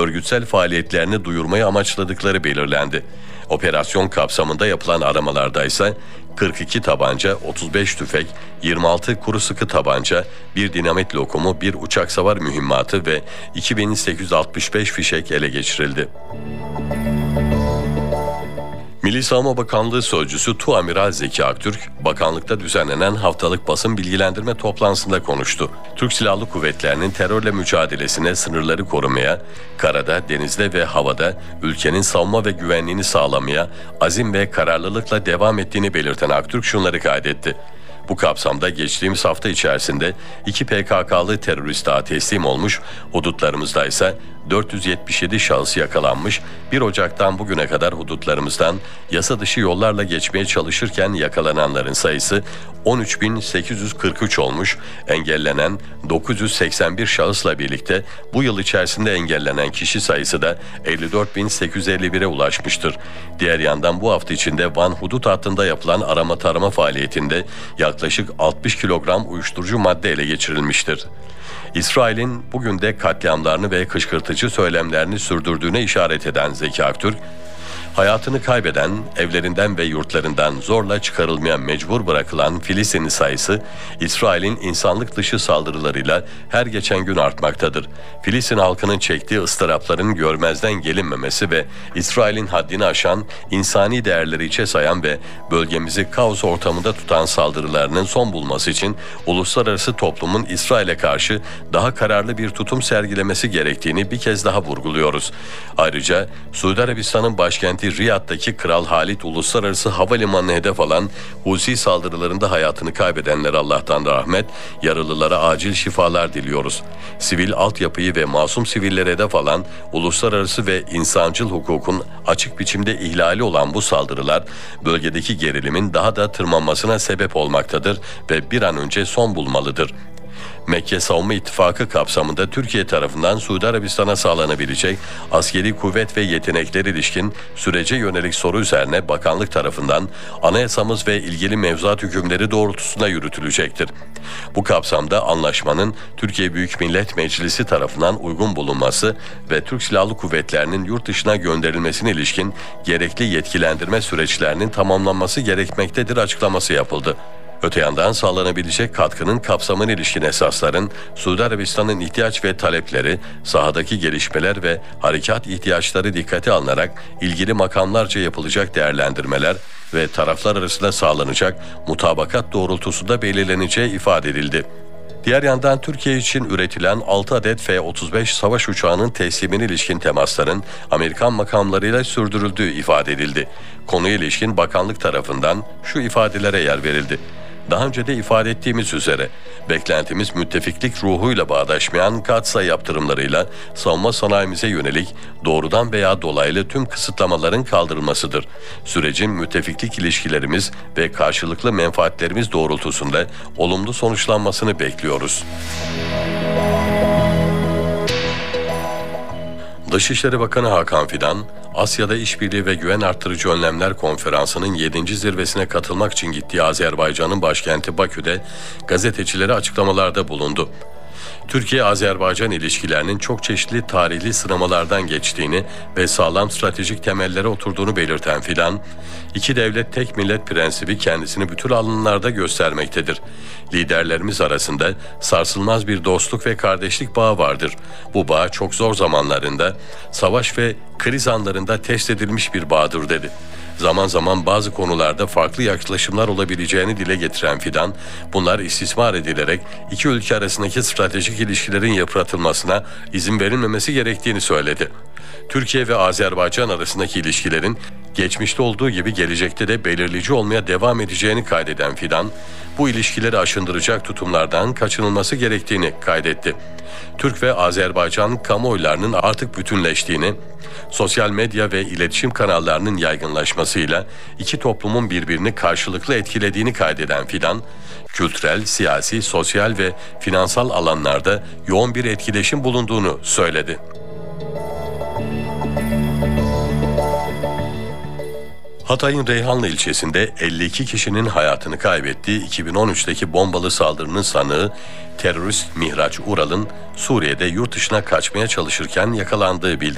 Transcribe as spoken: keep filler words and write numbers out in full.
örgütsel faaliyetlerini duyurmayı amaçladıkları belirlendi. Operasyon kapsamında yapılan aramalarda ise kırk iki tabanca, otuz beş tüfek, yirmi altı kuru sıkı tabanca, bir dinamit lokumu, bir uçak savar mühimmatı ve iki bin sekiz yüz altmış beş fişek ele geçirildi. Milli Savunma Bakanlığı Sözcüsü Tuamiral Zeki Aktürk, bakanlıkta düzenlenen haftalık basın bilgilendirme toplantısında konuştu. Türk Silahlı Kuvvetleri'nin terörle mücadelesine, sınırları korumaya, karada, denizde ve havada ülkenin savunma ve güvenliğini sağlamaya azim ve kararlılıkla devam ettiğini belirten Aktürk şunları kaydetti. Bu kapsamda geçtiğimiz hafta içerisinde iki P K K'lı terörist daha teslim olmuş, hudutlarımızda ise dört yüz yetmiş yedi şahıs yakalanmış, bir Ocak'tan bugüne kadar hudutlarımızdan yasa dışı yollarla geçmeye çalışırken yakalananların sayısı on üç bin sekiz yüz kırk üç olmuş, engellenen dokuz yüz seksen bir şahısla birlikte bu yıl içerisinde engellenen kişi sayısı da elli dört bin sekiz yüz elli bire ulaşmıştır. Diğer yandan bu hafta içinde Van hudut hattında yapılan arama tarama faaliyetinde yaklaşık altmış kilogram uyuşturucu madde ele geçirilmiştir. İsrail'in bugün de katliamlarını ve kışkırtıcı söylemlerini sürdürdüğüne işaret eden Zeki Aktürk, hayatını kaybeden, evlerinden ve yurtlarından zorla çıkarılmaya mecbur bırakılan Filistinli sayısı, İsrail'in insanlık dışı saldırılarıyla her geçen gün artmaktadır. Filistin halkının çektiği ıstırapların görmezden gelinmemesi ve İsrail'in haddini aşan, insani değerleri içe sayan ve bölgemizi kaos ortamında tutan saldırılarının son bulması için uluslararası toplumun İsrail'e karşı daha kararlı bir tutum sergilemesi gerektiğini bir kez daha vurguluyoruz. Ayrıca Suudi Arabistan'ın başkenti Riyad'daki Kral Halid Uluslararası Havalimanı'na hedef alan Husi saldırılarında hayatını kaybedenlere Allah'tan rahmet, yaralılara acil şifalar diliyoruz. Sivil altyapıyı ve masum sivillere hedef alan uluslararası ve insancıl hukukun açık biçimde ihlali olan bu saldırılar bölgedeki gerilimin daha da tırmanmasına sebep olmaktadır ve bir an önce son bulmalıdır. Mekke Savunma İttifakı kapsamında Türkiye tarafından Suudi Arabistan'a sağlanabilecek askeri kuvvet ve yetenekler ilişkin sürece yönelik soru üzerine bakanlık tarafından anayasamız ve ilgili mevzuat hükümleri doğrultusunda yürütülecektir. Bu kapsamda anlaşmanın Türkiye Büyük Millet Meclisi tarafından uygun bulunması ve Türk Silahlı Kuvvetleri'nin yurt dışına gönderilmesine ilişkin gerekli yetkilendirme süreçlerinin tamamlanması gerekmektedir açıklaması yapıldı. Öte yandan sağlanabilecek katkının kapsamına ilişkin esasların, Suudi Arabistan'ın ihtiyaç ve talepleri, sahadaki gelişmeler ve harekat ihtiyaçları dikkate alınarak ilgili makamlarca yapılacak değerlendirmeler ve taraflar arasında sağlanacak mutabakat doğrultusunda belirleneceği ifade edildi. Diğer yandan Türkiye için üretilen altı adet F otuz beş savaş uçağının teslimine ilişkin temasların Amerikan makamlarıyla sürdürüldüğü ifade edildi. Konuya ilişkin bakanlık tarafından şu ifadelere yer verildi. Daha önce de ifade ettiğimiz üzere, beklentimiz müttefiklik ruhuyla bağdaşmayan katsayı yaptırımlarıyla savunma sanayimize yönelik doğrudan veya dolaylı tüm kısıtlamaların kaldırılmasıdır. Sürecin müttefiklik ilişkilerimiz ve karşılıklı menfaatlerimiz doğrultusunda olumlu sonuçlanmasını bekliyoruz. Dışişleri Bakanı Hakan Fidan, Asya'da İşbirliği ve Güven Arttırıcı Önlemler Konferansı'nın yedinci zirvesine katılmak için gittiği Azerbaycan'ın başkenti Bakü'de gazetecilere açıklamalarda bulundu. Türkiye-Azerbaycan ilişkilerinin çok çeşitli tarihli sınamalardan geçtiğini ve sağlam stratejik temellere oturduğunu belirten Fidan, iki devlet tek millet prensibi kendisini bütün alanlarda göstermektedir. Liderlerimiz arasında sarsılmaz bir dostluk ve kardeşlik bağı vardır. Bu bağ çok zor zamanlarında, savaş ve kriz anlarında test edilmiş bir bağdır dedi. Zaman zaman bazı konularda farklı yaklaşımlar olabileceğini dile getiren Fidan, bunlar istismar edilerek iki ülke arasındaki stratejik ilişkilerin yıpratılmasına izin verilmemesi gerektiğini söyledi. Türkiye ve Azerbaycan arasındaki ilişkilerin geçmişte olduğu gibi gelecekte de belirleyici olmaya devam edeceğini kaydeden Fidan, bu ilişkileri aşındıracak tutumlardan kaçınılması gerektiğini kaydetti. Türk ve Azerbaycan kamuoylarının artık bütünleştiğini, sosyal medya ve iletişim kanallarının yaygınlaşmasıyla iki toplumun birbirini karşılıklı etkilediğini kaydeden Fidan, kültürel, siyasi, sosyal ve finansal alanlarda yoğun bir etkileşim bulunduğunu söyledi. Hatay'ın Reyhanlı ilçesinde elli iki kişinin hayatını kaybettiği iki bin on üçteki bombalı saldırının sanığı terörist Mihraç Ural'ın Suriye'de yurt dışına kaçmaya çalışırken yakalandığı bildirildi.